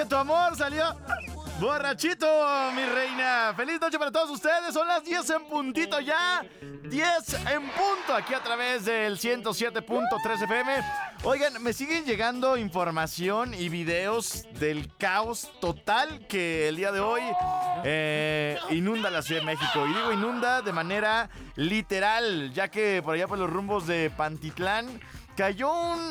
tu amor salió borrachito, mi reina. Feliz noche para todos ustedes. Son las 10 en puntito ya. 10 en punto aquí a través del 107.3 FM. Oigan, me siguen llegando información y videos del caos total que el día de hoy inunda la Ciudad de México. Y digo inunda de manera literal, ya que por allá por los rumbos de Pantitlán cayó un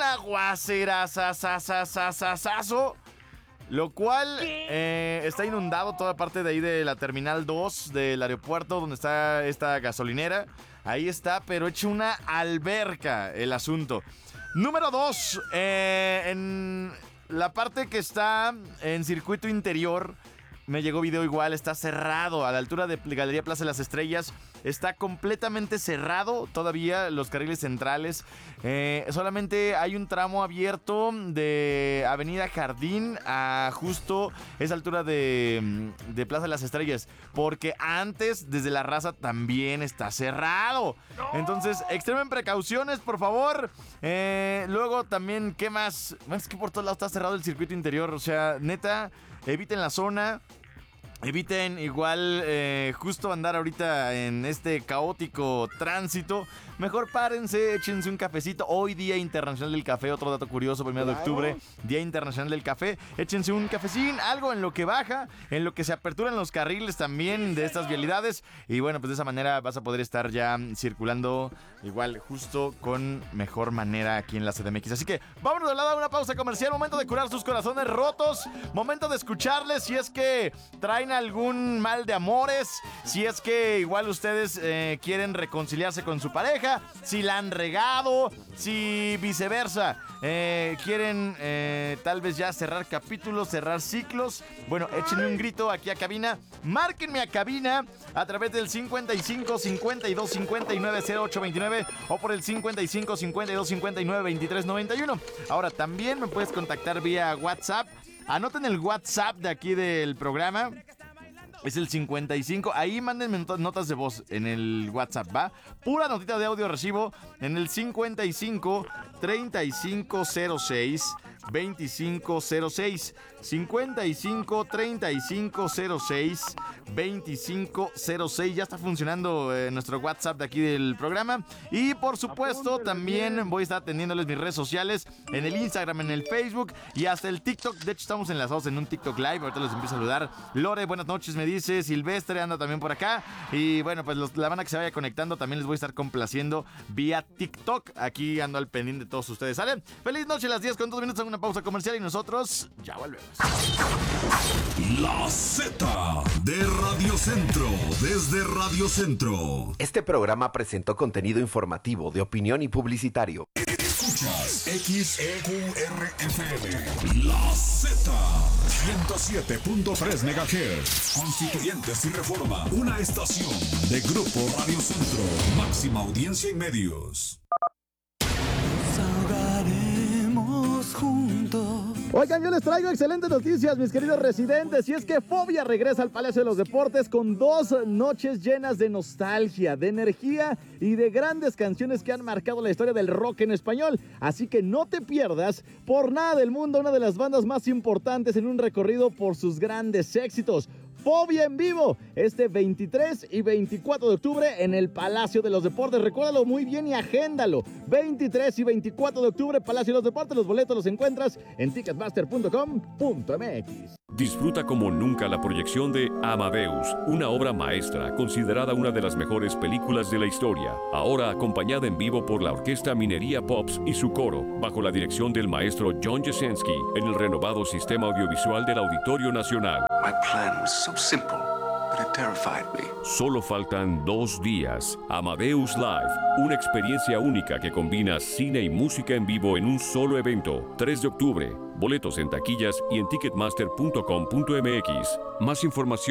aguacerazazazazazazo, lo cual está inundado toda parte de ahí de la Terminal 2 del aeropuerto donde está esta gasolinera. Ahí está, pero hecho una alberca el asunto. Número 2, en la parte que está en circuito interior, me llegó video igual, está cerrado a la altura de Galería Plaza de las Estrellas. Está completamente cerrado todavía los carriles centrales. Solamente hay un tramo abierto de Avenida Jardín a justo esa altura de Plaza de las Estrellas. Porque antes, desde La Raza, también está cerrado. Entonces, extremen precauciones, por favor. Luego también, ¿qué más? Es que por todos lados está cerrado el circuito interior. O sea, neta, eviten la zona. Eviten igual justo andar ahorita en este caótico tránsito. Mejor párense, échense un cafecito. Hoy Día Internacional del Café, otro dato curioso, 1 de octubre, Día Internacional del Café. Échense un cafecín, algo en lo que baja, en lo que se aperturan los carriles también de estas vialidades. Y bueno, pues de esa manera vas a poder estar ya circulando igual justo con mejor manera aquí en la CDMX. Así que vámonos de lado a una pausa comercial. Momento de curar sus corazones rotos. Momento de escucharles si es que traen algún mal de amores, si es que igual ustedes quieren reconciliarse con su pareja, si la han regado, si viceversa quieren tal vez ya cerrar capítulos, cerrar ciclos. Bueno, échenme un grito aquí a cabina, márquenme a cabina a través del 55 52 59 08 29 o por el 55 52 59 23 91. Ahora también me puedes contactar vía WhatsApp. Anoten el WhatsApp de aquí del programa. Es el 55. Ahí mándenme notas de voz en el WhatsApp, ¿va? Pura notita de audio recibo en el 55 3506 2506. 55 3506 2506. Ya está funcionando nuestro WhatsApp de aquí del programa. Y por supuesto, también voy a estar atendiéndoles mis redes sociales en el Instagram, en el Facebook y hasta el TikTok. De hecho, estamos enlazados en un TikTok Live. Ahorita los empiezo a saludar. Lore, buenas noches, me dice. Silvestre anda también por acá. Y bueno, pues la banda que se vaya conectando también les voy a estar complaciendo vía TikTok. Aquí ando al pendiente de todos ustedes, ¿sale? Feliz noche, las 10 con 2 minutos en una pausa comercial y nosotros ya volvemos. La Z de Radio Centro, desde Radio Centro. Este programa presentó contenido informativo, de opinión y publicitario. Escuchas XEQRFM, La Z, 107.3 MHz, Constituyentes y Reforma, una estación de Grupo Radio Centro, máxima audiencia y medios. Nos ahogaremos juntos. Oigan, yo les traigo excelentes noticias, mis queridos residentes. Y es que Fobia regresa al Palacio de los Deportes con 2 noches llenas de nostalgia, de energía y de grandes canciones que han marcado la historia del rock en español. Así que no te pierdas por nada del mundo una de las bandas más importantes en un recorrido por sus grandes éxitos. Fobia en vivo, este 23 y 24 de octubre en el Palacio de los Deportes. Recuérdalo muy bien y agéndalo. 23 y 24 de octubre, Palacio de los Deportes. Los boletos los encuentras en ticketmaster.com.mx. Disfruta como nunca la proyección de Amadeus, una obra maestra considerada una de las mejores películas de la historia. Ahora acompañada en vivo por la Orquesta Minería Pops y su coro, bajo la dirección del maestro John Jasenski, en el renovado Sistema Audiovisual del Auditorio Nacional. My plan was so simple, but it terrified me. Solo faltan 2 días. Amadeus Live, una experiencia única que combina cine y música en vivo en un solo evento. 3 de octubre. Boletos en taquillas y en ticketmaster.com.mx. Más información